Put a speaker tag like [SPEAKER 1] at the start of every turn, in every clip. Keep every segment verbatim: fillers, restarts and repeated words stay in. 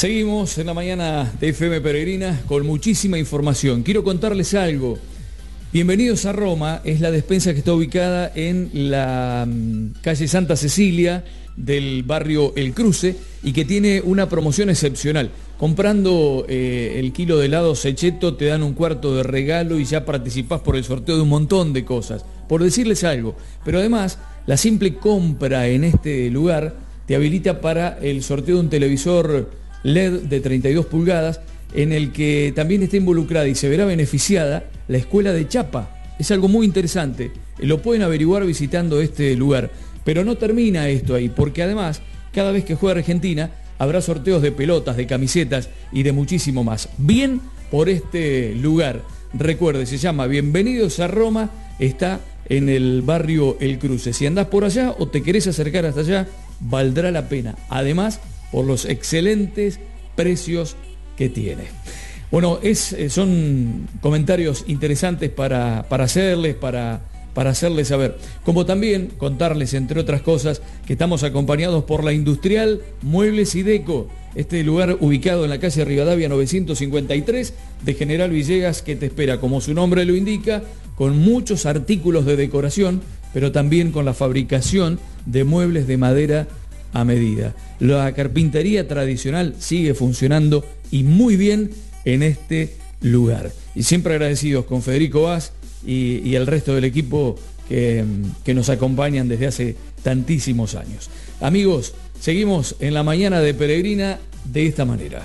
[SPEAKER 1] Seguimos en la mañana de F M Peregrina con muchísima información. Quiero contarles algo. Bienvenidos a Roma, es la despensa que está ubicada en la calle Santa Cecilia del barrio El Cruce y que tiene una promoción excepcional. Comprando eh, el kilo de helado Sechetto te dan un cuarto de regalo y ya participás por el sorteo de un montón de cosas, por decirles algo. Pero además, la simple compra en este lugar te habilita para el sorteo de un televisor L E D de treinta y dos pulgadas en el que también está involucrada y se verá beneficiada la escuela de Chapa. Es algo muy interesante, lo pueden averiguar visitando este lugar. Pero no termina esto ahí, porque además, cada vez que juega Argentina, habrá sorteos de pelotas, de camisetas y de muchísimo más. Bien por este lugar. Recuerde, se llama Bienvenidos a Roma, está en el barrio El Cruce. Si andás por allá o te querés acercar hasta allá, valdrá la pena. Además, por los excelentes precios que tiene. Bueno, es, son comentarios interesantes para, para hacerles, para... para hacerles saber, como también contarles, entre otras cosas, que estamos acompañados por la Industrial Muebles y Deco, este lugar ubicado en la calle Rivadavia novecientos cincuenta y tres de General Villegas, que te espera, como su nombre lo indica, con muchos artículos de decoración, pero también con la fabricación de muebles de madera a medida. La carpintería tradicional sigue funcionando y muy bien en este lugar. Y siempre agradecidos con Federico Vaz Y, y el resto del equipo que, que nos acompañan desde hace tantísimos años. Amigos, seguimos en la mañana de Peregrina de esta manera.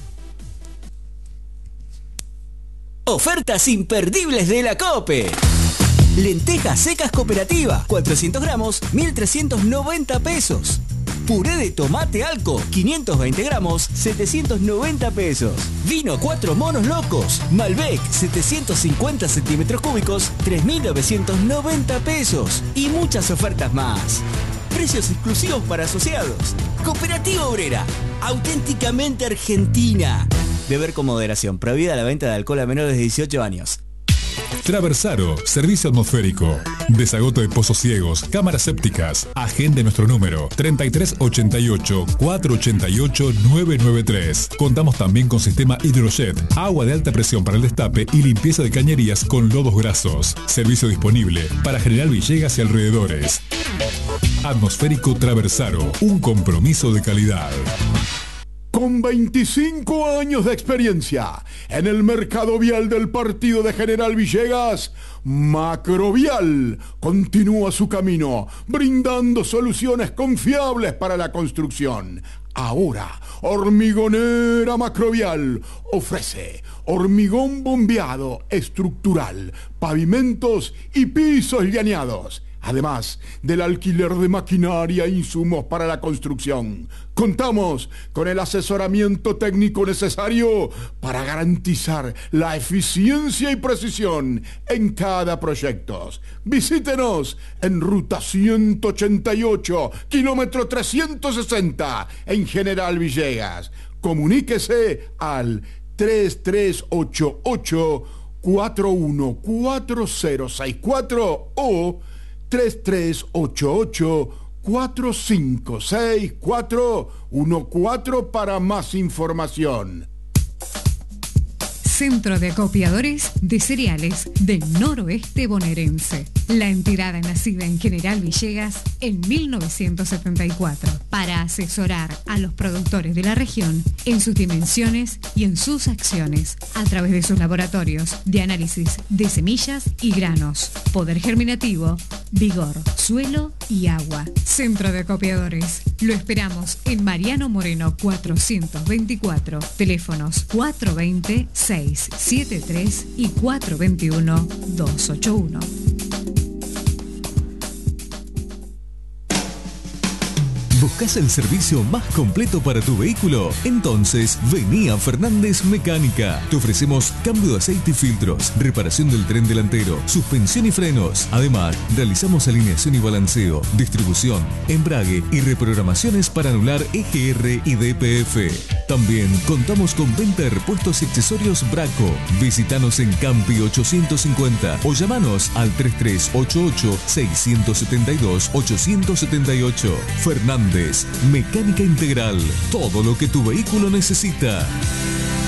[SPEAKER 2] Ofertas imperdibles de la COPE. Lentejas secas cooperativa, cuatrocientos gramos, mil trescientos noventa pesos. Puré de tomate Alco, quinientos veinte gramos, setecientos noventa pesos. Vino cuatro monos locos, Malbec, setecientos cincuenta centímetros cúbicos, tres mil novecientos noventa pesos. Y muchas ofertas más. Precios exclusivos para asociados. Cooperativa Obrera, auténticamente argentina. Beber con moderación, prohibida la venta de alcohol a menores de dieciocho años.
[SPEAKER 3] Traversaro, servicio atmosférico, desagoto de pozos ciegos, cámaras sépticas. Agende nuestro número treinta y tres ochenta y ocho, cuatrocientos ochenta y ocho, novecientos noventa y tres. Contamos también con sistema Hidrojet, agua de alta presión para el destape y limpieza de cañerías con lodos grasos. Servicio disponible para General Villegas y alrededores. Atmosférico Traversaro, un compromiso de calidad.
[SPEAKER 4] Con veinticinco años de experiencia en el mercado vial del partido de General Villegas, Macrovial continúa su camino, brindando soluciones confiables para la construcción. Ahora, Hormigonera Macrovial ofrece hormigón bombeado estructural, pavimentos y pisos llaneados. Además del alquiler de maquinaria e insumos para la construcción. Contamos con el asesoramiento técnico necesario para garantizar la eficiencia y precisión en cada proyecto. Visítenos en ruta ciento ochenta y ocho, kilómetro trescientos sesenta, en General Villegas. Comuníquese al tres tres ocho ocho, cuatro uno cuatro cero seis cuatro o tres tres ocho ocho, cuatro cinco seis cuatro uno cuatro para más información.
[SPEAKER 5] Centro de Acopiadores de Cereales del Noroeste Bonaerense. La entidad nacida en General Villegas en mil novecientos setenta y cuatro para asesorar a los productores de la región en sus dimensiones y en sus acciones a través de sus laboratorios de análisis de semillas y granos, poder germinativo, vigor, suelo y agua. Centro de Acopiadores. Lo esperamos en Mariano Moreno cuatrocientos veinticuatro, teléfonos cuatro dos cero, seis siete tres y cuatro dos uno, dos ocho uno.
[SPEAKER 6] ¿Buscas el servicio más completo para tu vehículo? Entonces, vení a Fernández Mecánica. Te ofrecemos cambio de aceite y filtros, reparación del tren delantero, suspensión y frenos. Además, realizamos alineación y balanceo, distribución, embrague y reprogramaciones para anular E G R y D P F. También contamos con venta de repuestos y accesorios Braco. Visítanos en Campi ochocientos cincuenta o llamanos al tres tres ocho ocho, seis siete dos, ocho siete ocho. Fernández, Mecánica Integral. Todo lo que tu vehículo necesita.